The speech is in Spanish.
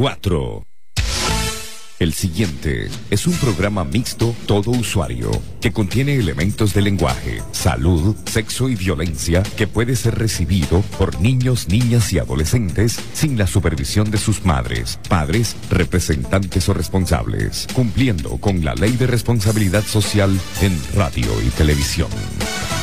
4. El siguiente es un programa mixto todo usuario que contiene elementos de lenguaje, salud, sexo y violencia que puede ser recibido por niños, niñas y adolescentes sin la supervisión de sus madres, padres, representantes o responsables, cumpliendo con la Ley de Responsabilidad Social en radio y televisión.